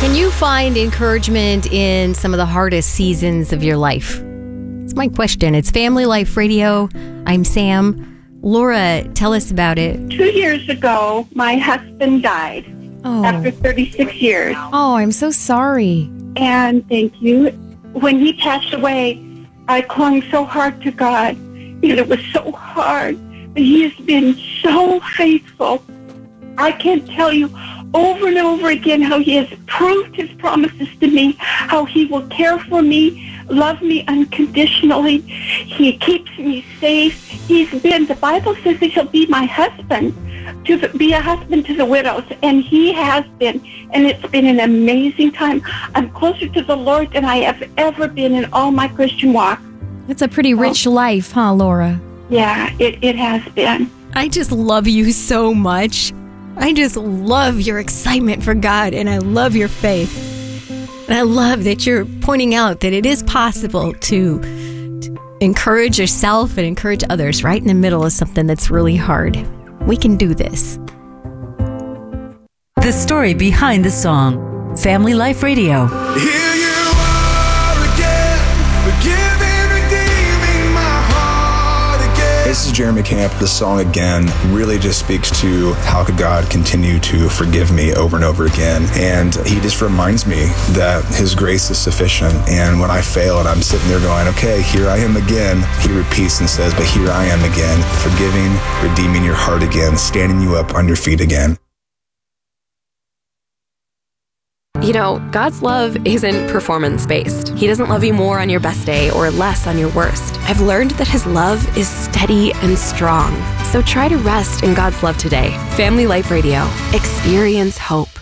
Can you find encouragement in some of the hardest seasons of your life? It's my question. It's Family Life Radio. I'm Sam. Laura, tell us about it. 2 years ago, my husband died after 36 years. Oh, I'm so sorry. And thank you. When he passed away, I clung so hard to God. And it was so hard. But he has been so faithful. I can't tell you over and over again how he has proved his promises to me, how he will care for me, love me unconditionally. He keeps me safe. The Bible says that he'll be my husband, to be a husband to the widows, and he has been, and it's been an amazing time. I'm closer to the Lord than I have ever been in all my Christian walk. It's a pretty rich life, huh, Laura? Yeah, it has been. I just love you so much. I just love your excitement for God, and I love your faith. And I love that you're pointing out that it is possible to encourage yourself and encourage others right in the middle of something that's really hard. We can do this. The story behind the song. Family Life Radio. Here you are again, forgiving, redeeming my heart again. This is Jeremy Camp. The song Again really just speaks to how could God continue to forgive me over and over again. And he just reminds me that his grace is sufficient. And when I fail and I'm sitting there going, okay, here I am again, he repeats and says, but here I am again, forgiving, redeeming your heart again, standing you up on your feet again. You know, God's love isn't performance-based. He doesn't love you more on your best day or less on your worst. I've learned that his love is steady and strong. So try to rest in God's love today. Family Life Radio. Experience hope.